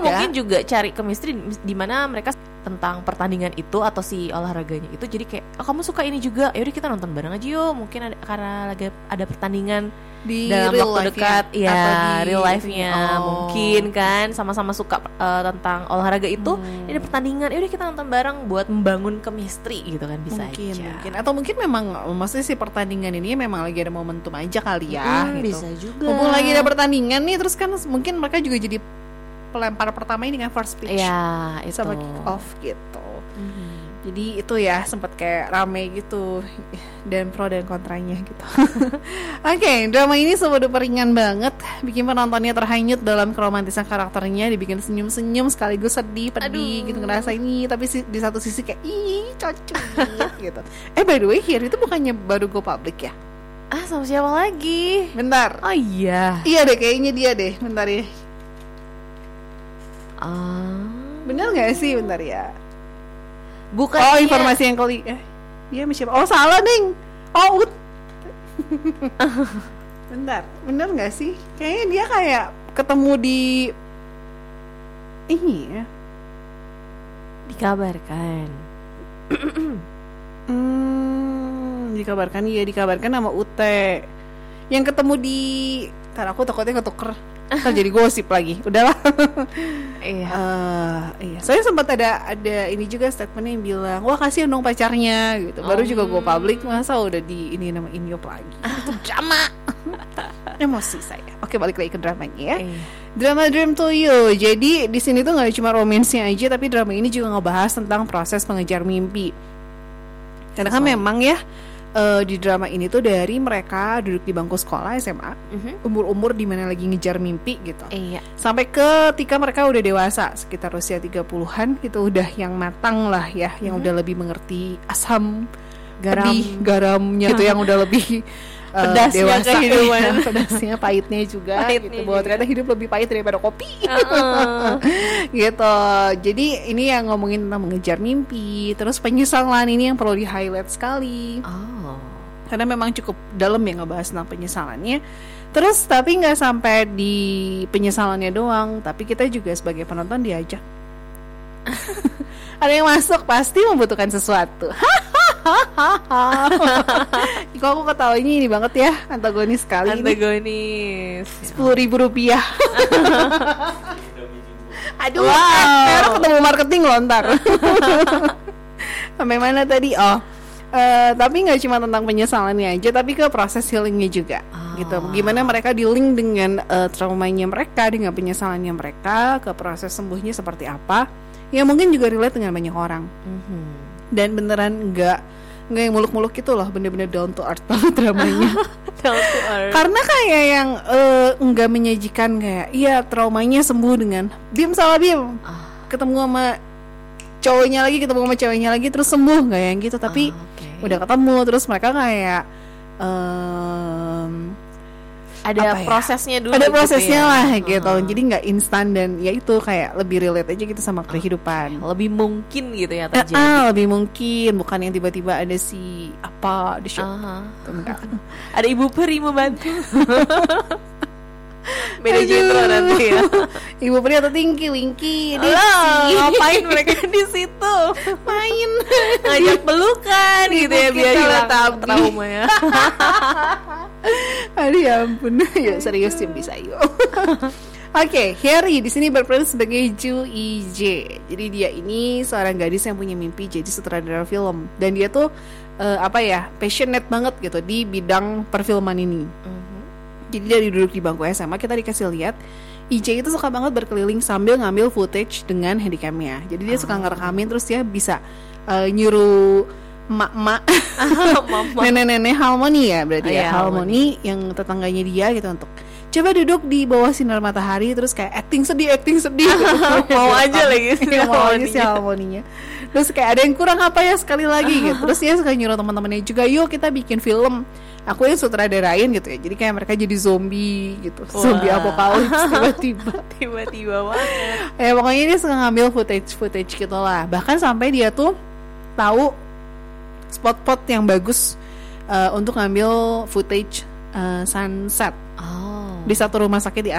mungkin juga cari chemistry di mana mereka tentang pertandingan itu atau si olahraganya itu, jadi kayak kamu suka ini juga, yaudah kita nonton bareng aja yuk, mungkin karena lagi ada pertandingan di dalam real waktu dekat ya, real life-nya mungkin kan sama-sama suka tentang olahraga itu, ada pertandingan, yaudah kita nonton bareng buat membangun chemistry gitu kan, bisa aja. Mungkin atau mungkin memang maksudnya si pertandingan ini memang lagi ada momentum aja kali ya, gitu. Bisa juga. Mumpung lagi ada pertandingan nih, terus kan mungkin mereka juga jadi pelempar pertama ini kan, first pitch ya, itu. sama kick off gitu. Jadi itu ya sempat kayak rame gitu, dan pro dan kontranya gitu. Oke, drama ini super ringan banget, bikin penontonnya terhanyut dalam keromantisan karakternya, dibikin senyum-senyum sekaligus sedih, pedih gitu ngerasa ini, tapi di satu sisi kayak ih cocok gitu. By the way, Here itu bukannya baru go public ya? Sama siapa lagi? Bentar. Oh iya. Iya deh, kayaknya dia deh. Bentar ya. Bener nggak sih? Bentar ya. Bukan. Oh, informasi yang kali dia sama siapa? Oh, salah ding. Oh, bentar, bener nggak sih? Kayaknya dia kayak ketemu di ini ya. Dikabarkan. Dikabarkan sama Ute. Yang ketemu di, ntar aku takutnya ketuker. Ntar jadi gosip lagi. Udahlah. Iya. Saya sempat ada ini juga statementnya yang bilang, wah kasihan dong pacarnya gitu. Baru juga go public, masa udah di ini nama Inyop lagi. Itu drama. Emosi saya. Oke, balik lagi ke dramanya ya. Drama Dream to You. Jadi di sini tuh nggak cuma romansnya aja, tapi drama ini juga ngebahas tentang proses mengejar mimpi. Karena kan memang ya, di drama ini tuh dari mereka duduk di bangku sekolah SMA, umur-umur dimana lagi ngejar mimpi gitu, sampai ketika mereka udah dewasa sekitar usia 30-an gitu, udah yang matang lah ya, yang udah lebih mengerti asam garamnya tuh yang udah lebih pedasnya dewasa, kehidupan, pedasnya, pahitnya juga gitu, bahwa ternyata hidup lebih pahit daripada kopi. Gitu. Jadi ini yang ngomongin tentang mengejar mimpi, terus penyesalan ini yang perlu di highlight sekali. Karena memang cukup dalam ya ngebahas tentang penyesalannya. Terus tapi nggak sampai di penyesalannya doang, tapi kita juga sebagai penonton diajak. Ada yang masuk pasti membutuhkan sesuatu. Kok aku ketawanya ini banget ya, antagonis sekali. Antagonis. 10.000 rupiah. Aduh, wow. Ketemu marketing loh ntar. Sampai mana tadi? Tapi nggak cuma tentang penyesalannya aja, tapi ke proses healingnya juga, gitu. Gimana mereka dealing dengan traumanya mereka, dengan penyesalannya mereka, ke proses sembuhnya seperti apa? Ya mungkin juga relate dengan banyak orang. Dan beneran nggak yang muluk-muluk gitu loh, bener-bener down to earth banget dramanya. Down to earth. Karena kayak yang nggak menyajikan kayak, iya traumanya sembuh dengan Bim sama Bim, ketemu sama cowoknya lagi terus sembuh, nggak yang gitu, tapi udah ketemu terus mereka kayak ada prosesnya dulu, ada prosesnya gitu lah gitu. Jadi nggak instan, dan ya itu kayak lebih relate aja gitu sama kehidupan. Lebih mungkin gitu ya terjadi. Lebih mungkin, bukan yang tiba-tiba ada si apa di show. Enggak. Ada ibu peri membantu. Beda genre nanti ya. Ibu peri atau Winky ngapain mereka di situ? Main, ngajak pelukan gitu ya, biar hilang trauma ya. Aduh ya ampun. Yuk serius sih bisa yuk. Oke, Harry di sini berperan sebagai Ju Ije. Jadi dia ini seorang gadis yang punya mimpi jadi sutradara film, dan dia tuh passionate banget gitu di bidang perfilman ini. Jadi dia duduk di bangku SMA, kita dikasih lihat IJ itu suka banget berkeliling sambil ngambil footage dengan handycamnya. Jadi dia suka ngerekamin, terus dia bisa nyuruh mak-mak, nenek-nenek Harmony ya berarti ya, Harmony yang tetangganya dia gitu, untuk coba duduk di bawah sinar matahari, terus kayak acting sedih gitu. Mau aja lagi mau aja si Harmony-nya. Terus kayak ada yang kurang apa ya sekali lagi gitu. Terus dia suka nyuruh teman-temannya juga, yuk kita bikin film, aku yang sutradarain gitu ya. Jadi kayak mereka jadi zombie gitu. Zombie apokalips tiba-tiba banget. Ya pokoknya dia suka ngambil footage gitu lah. Bahkan sampai dia tuh tahu spot-spot yang bagus untuk ngambil footage sunset di satu rumah sakit di atap.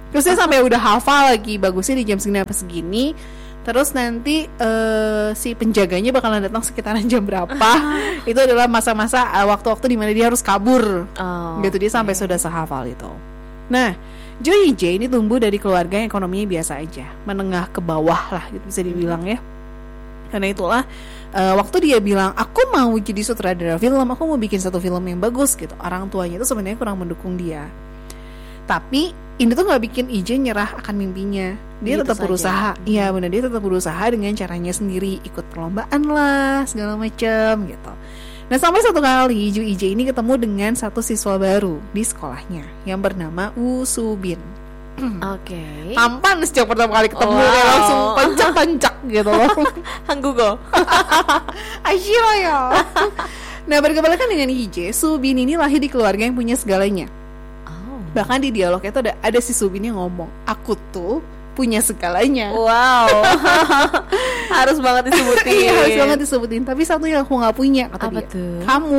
Terus dia sampai udah hafal lagi, bagusnya di jam segini apa segini. Terus nanti si penjaganya bakalan datang sekitaran jam berapa. Itu adalah masa-masa waktu-waktu dimana dia harus kabur. Gitu, dia sampai sudah sehafal itu. Nah, Jo Hee-jae ini tumbuh dari keluarga yang ekonominya biasa aja, menengah ke bawah lah gitu bisa dibilang ya. Karena itulah waktu dia bilang aku mau jadi sutradara film, aku mau bikin satu film yang bagus gitu, orang tuanya itu sebenarnya kurang mendukung dia. Tapi ini tuh nggak bikin Ije nyerah akan mimpinya. Dia tetap berusaha. Iya benar, dia tetap berusaha dengan caranya sendiri, ikut perlombaan lah segala macam gitu. Nah sampai satu kali Jo Hee-jae ini ketemu dengan satu siswa baru di sekolahnya yang bernama Woo Soo-bin. Oke. Tampan sejak pertama kali ketemu, dia langsung pencak-pencak gitu loh. Hanggugo. Asyiro ya. Nah berkebalikan dengan Hee-jae, Soo-bin ini lahir di keluarga yang punya segalanya. Bahkan di dialognya tuh ada si Soo-bin yang ngomong, aku tuh punya segalanya. Wow. Harus banget disebutin. Iya, harus banget disebutin. Tapi satu yang aku nggak punya, kata apa dia. Tuh? Kamu.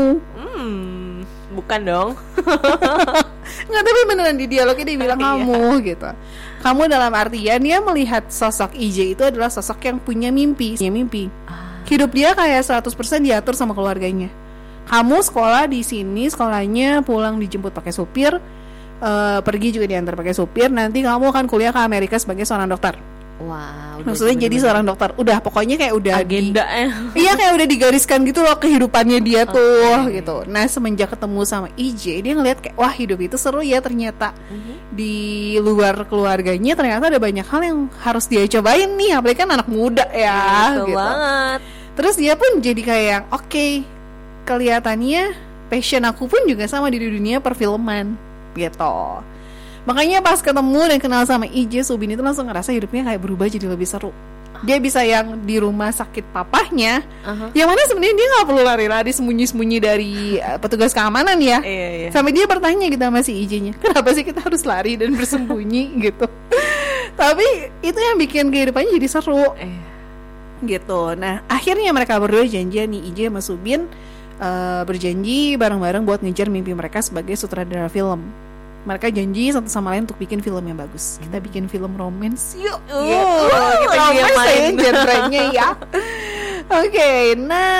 Bukan dong. Nggak, tapi beneran di dialognya dia bilang kamu gitu. Kamu dalam artian dia melihat sosok Ije itu adalah sosok yang punya mimpi. Hidup dia kayak 100% diatur sama keluarganya. Kamu sekolah di sini, sekolahnya pulang dijemput pakai supir. Pergi juga diantar pakai supir. Nanti kamu akan kuliah ke Amerika sebagai seorang dokter. Wow. Maksudnya jadi seorang dokter. Udah pokoknya kayak udah agendanya. Iya kayak udah digariskan gitu loh kehidupannya dia tuh gitu. Nah semenjak ketemu sama Ije, dia ngeliat kayak wah hidup itu seru ya ternyata. Di luar keluarganya ternyata ada banyak hal yang harus dia cobain nih. Apalagi kan anak muda ya gitu banget. Terus dia pun jadi kayak oke, kelihatannya passion aku pun juga sama di dunia perfilman gitu. Makanya pas ketemu dan kenal sama Ije, Soo-bin itu langsung ngerasa hidupnya kayak berubah jadi lebih seru. Dia bisa yang di rumah sakit papahnya, yang mana sebenarnya dia nggak perlu lari-lari sembunyi-sembunyi dari petugas keamanan ya. Sampai dia bertanya gitu sama si Ije-nya, kenapa sih kita harus lari dan bersembunyi gitu. Tapi itu yang bikin kehidupannya jadi seru gitu. Nah akhirnya mereka berdua janjian nih, Ije sama Soo-bin berjanji bareng-bareng buat ngejar mimpi mereka sebagai sutradara film. Mereka janji satu sama lain untuk bikin film yang bagus. Kita bikin film romance yuk. Kita romance genre-nya ya. Oke,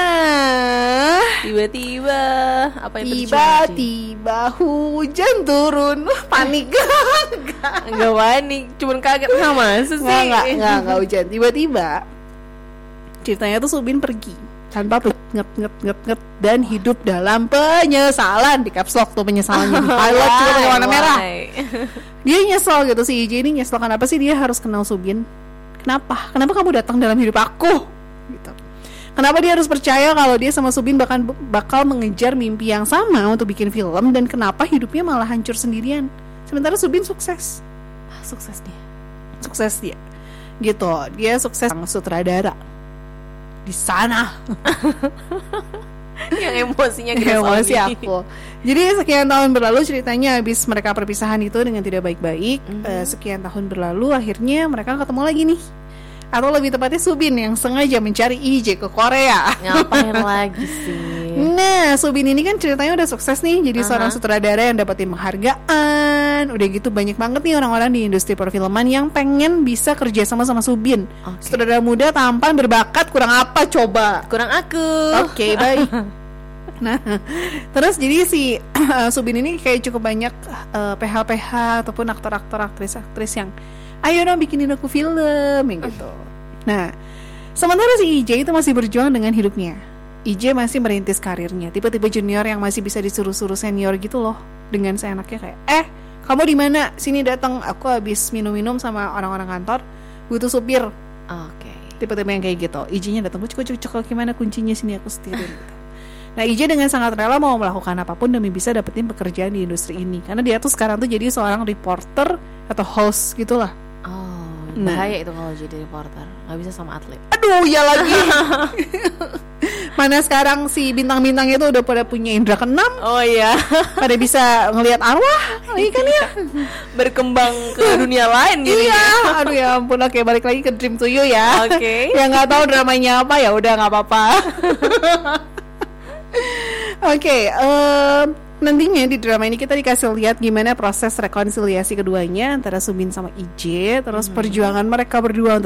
nah tiba-tiba apa yang terjadi? Tiba-tiba hujan turun. Panik. Enggak panik, cuman kaget sama sih. Enggak hujan. Tiba-tiba ceritanya tuh Soo-bin pergi tanpa nget dan hidup dalam penyesalan. Di caps lock tuh penyesalannya, di pilot juga pakai warna merah. Dia nyesel gitu, si Ije ini nyesel. Kenapa sih dia harus kenal Soo-bin? Kenapa kamu datang dalam hidup aku gitu. Kenapa dia harus percaya kalau dia sama Soo-bin bakal mengejar mimpi yang sama untuk bikin film, dan kenapa hidupnya malah hancur sendirian sementara Soo-bin sukses dia gitu. Dia sukses sutradara di sana. Yang emosinya emosi aku. Jadi sekian tahun berlalu ceritanya, habis mereka perpisahan itu dengan tidak baik-baik. Sekian tahun berlalu akhirnya mereka ketemu lagi nih. Atau lebih tepatnya Soo-bin yang sengaja mencari Ije ke Korea. Ngapain lagi sih? Nah Soo-bin ini kan ceritanya udah sukses nih, jadi seorang sutradara yang dapetin penghargaan. Udah gitu banyak banget nih orang-orang di industri perfilman yang pengen bisa kerja sama Soo-bin. Sutradara muda, tampan, berbakat, kurang apa coba? Kurang aku. Oke, baik. Nah, terus jadi si Soo-bin ini kayak cukup banyak PH-PH ataupun aktor-aktor, aktris-aktris yang ayo dong bikinin aku film yang gitu. Nah, sementara si Ije itu masih berjuang dengan hidupnya. Ije masih merintis karirnya, tipe-tipe junior yang masih bisa disuruh-suruh senior gitu loh, dengan seenaknya kayak, kamu di mana? Sini datang, aku habis minum-minum sama orang-orang kantor, butuh supir. Tipe-tipe yang kayak gitu. Ije-nya datang, cok gimana kuncinya, sini aku setirin gitu. Nah Ije dengan sangat rela mau melakukan apapun demi bisa dapetin pekerjaan di industri ini, karena dia tuh sekarang tuh jadi seorang reporter atau host gitulah. Bahaya itu kalau jadi reporter, nggak bisa sama atlet. Aduh ya lagi. Mana sekarang si bintang-bintang itu udah pada punya indera keenam. Oh iya. Pada bisa ngelihat arwah. Iya kan ya. Berkembang ke dunia lain gitu. Iya. Aduh ya ampun. Oke, balik lagi ke Dream to You ya. Oke. Yang nggak tahu dramanya apa ya udah nggak apa-apa. Oke, nantinya di drama ini kita dikasih lihat gimana proses rekonsiliasi keduanya antara Subin sama IJ, terus perjuangan mereka berdua